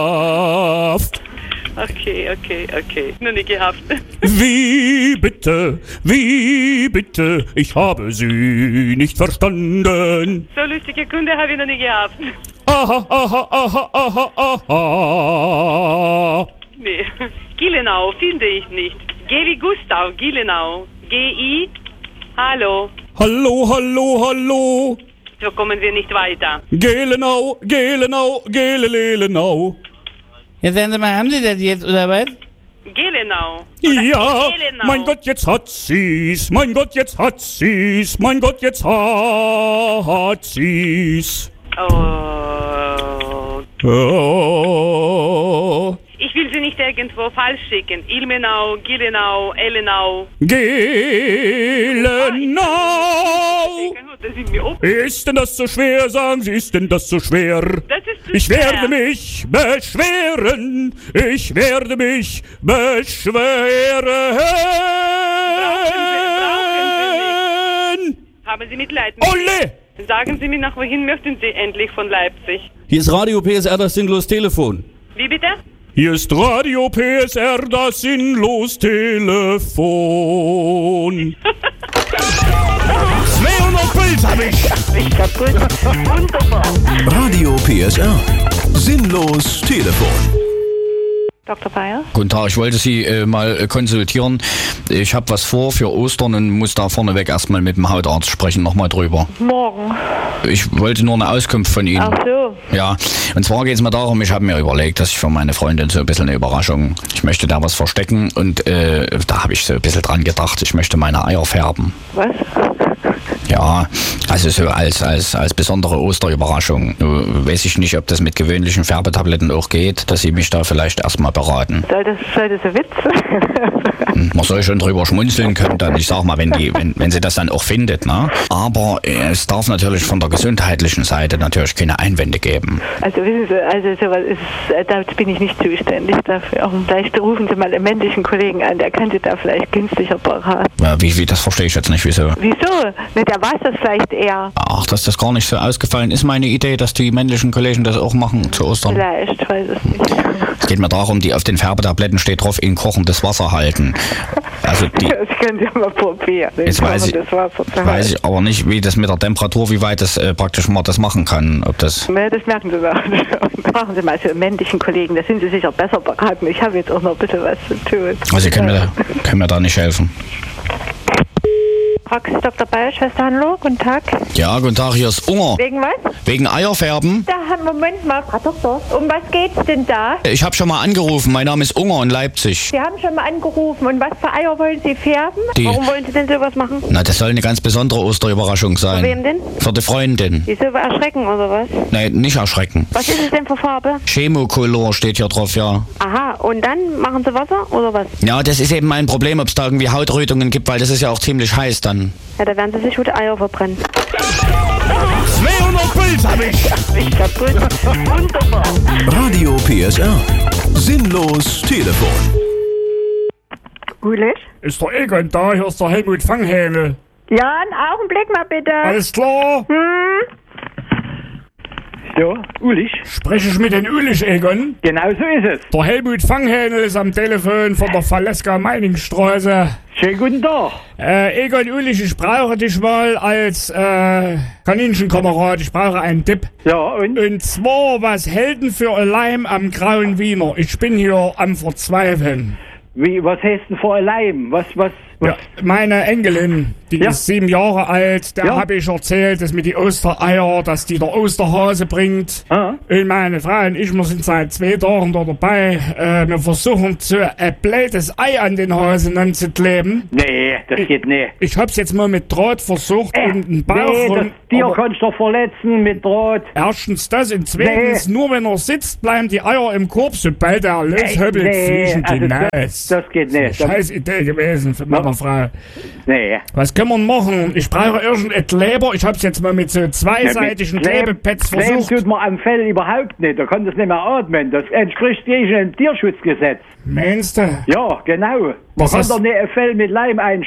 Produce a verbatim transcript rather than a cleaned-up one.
Okay, okay, okay. Noch nie gehabt. Wie bitte, wie bitte, ich habe Sie nicht verstanden. So lustige Kunde habe ich noch nie gehabt. Aha, aha, aha, aha, aha. Nee. Gielenau finde ich nicht. G wie Gustav, Gielenau. G I, hallo. Hallo, hallo, hallo. So kommen wir nicht weiter. Gelenau, Gelenau, Gelelelenau. Jetzt sagen Sie mal, haben Sie das jetzt, oder was? Gelenau. Ja, Gelenau. mein Gott, jetzt hat sie's. Mein Gott, jetzt hat sie's. Mein Gott, jetzt hat sie's. Oh. Oh. Ich will sie nicht irgendwo falsch schicken. Ilmenau, Gielenau, Ellenau. Gelenau. Das ist mir ob. Ist denn das so schwer, sagen Sie, ist denn das so schwer? Das ist zu Ich schwer. werde mich beschweren, ich werde mich beschweren. Haben Sie Mitleid mit Olle! mir? Sagen Sie mir, nach wohin möchten Sie endlich von Leipzig? Hier ist Radio P S R, das sinnlos Telefon. Wie bitte? Hier ist Radio P S R, das sinnlos Telefon. zweihundert Puls hab ich. Ich kaputt. Wunderbar. Radio P S R. Sinnlos Telefon. Doktor Bayer? Guten Tag, ich wollte Sie äh, mal äh, konsultieren. Ich habe was vor für Ostern und muss da vorneweg erstmal mit dem Hautarzt sprechen, nochmal drüber. Morgen. Ich wollte nur eine Auskunft von Ihnen. Ach so. Ja, und zwar geht es mir darum, ich habe mir überlegt, dass ich für meine Freundin so ein bisschen eine Überraschung, ich möchte da was verstecken und äh, da habe ich so ein bisschen dran gedacht, ich möchte meine Eier färben. Was? Ja, also so als, als, als besondere Osterüberraschung. Nur weiß ich nicht, ob das mit gewöhnlichen Färbetabletten auch geht, dass Sie mich da vielleicht erstmal beraten. Soll das, soll das ein Witz sein? Man soll schon drüber schmunzeln können, dann, ich sag mal, wenn, die, wenn, wenn sie das dann auch findet, ne? Aber äh, es darf natürlich von der gesundheitlichen Seite natürlich keine Einwände geben. Also wissen Sie, also sowas ist, äh, da bin ich nicht zuständig dafür. Vielleicht rufen Sie mal einen männlichen Kollegen an, der könnte da vielleicht günstiger beraten. Ja, wie, wie, das verstehe ich jetzt nicht, wieso? Wieso? Ne, der weiß das vielleicht eher. Ach, dass das gar nicht so ausgefallen ist, meine Idee, dass die männlichen Kollegen das auch machen zu Ostern. Vielleicht, weiß es nicht. Es geht mir darum, die auf den Färbetabletten steht drauf, in kochendes Wasser halten. Also die, Das können Sie mal probieren. jetzt weiß ich, Das Wasser zu weiß halten. ich aber nicht, wie das mit der Temperatur, wie weit das äh, praktisch man das machen kann. Ob das Ne, das merken Sie doch schon. Machen Sie mal für einen männlichen Kollegen, da sind Sie sicher besser beraten. Ich habe jetzt auch noch ein bisschen was zu tun. also Sie können mir, da, können mir da nicht helfen. Praxis Doktor Bayer, Schwester Hanlo, guten Tag. Ja, guten Tag, hier ist Unger. Wegen was? Wegen Eierfärben. Da, Moment mal, Frau Doktor. Um was geht's denn da? Ich habe schon mal angerufen, mein Name ist Unger in Leipzig. Sie haben schon mal angerufen. Und was für Eier wollen Sie färben? Die- Warum wollen Sie denn sowas machen? Na, das soll eine ganz besondere Osterüberraschung sein. Für wem denn? Für die Freundin. Wieso erschrecken oder was? Nein, nicht erschrecken. Was ist es denn für Farbe? Chemocolor steht hier drauf, ja. Aha, und dann machen Sie Wasser oder was? Ja, das ist eben mein Problem, ob es da irgendwie Hautrötungen gibt, weil das ist ja auch ziemlich heiß dann. Ja, da werden Sie sich gute Eier verbrennen. zweihundert Puls hab ich. Ich kaputt. Wunderbar. Radio P S R. Sinnlos Telefon. Ulisch? Ist der Egon da? Hier ist der Helmut Fanghähnel. Ja, einen Augenblick mal bitte. Alles klar? Hm? Ja, Ulich. Spreche ich mit den Ulich, Egon? Genau so ist es. Der Helmut Fanghähnel ist am Telefon von der Valeska Meiningstraße. Schönen guten Tag. Äh, Egon Ulich, ich brauche dich mal als äh, Kaninchenkamerad. Ich brauche einen Tipp. Ja, und? Und zwar, was hält denn für ein Leim am Grauen Wiener? Ich bin hier am Verzweifeln. Wie, was heißt denn vor Leim? Was, was, was? Ja, meine Enkelin, die Ja. ist sieben Jahre alt, der Ja. habe ich erzählt, dass mit die Ostereier, dass die der Osterhase bringt. Ah. Und meine Frau und ich, wir sind seit zwei Tagen da dabei. Äh, wir versuchen so ein blödes Ei an den Hasen anzukleben. Nee, das geht nicht. Ich hab's jetzt mal mit Draht versucht Äh, in den Bauch. nee, das rum, Tier aber kannst du doch verletzen mit Draht. erstens das und zweitens, Nee. nur wenn er sitzt, bleiben die Eier im Korb, sobald er loshöppelt, nee, fliegen die also Nass. das- das geht nicht. Das ist eine scheiß Idee gewesen für meine Frau. Nee. Was können wir machen? Ich brauche irgendein Kleber. Ich hab's jetzt mal mit so zweiseitigen Kleben- Klebepads Kleben versucht. tut man am Fell überhaupt nicht. Da kann das nicht mehr atmen. Das entspricht jedem Tierschutzgesetz. Meinst du? Ja, genau. Man Das kann ist- doch nicht ein Fell mit Leim einschlagen.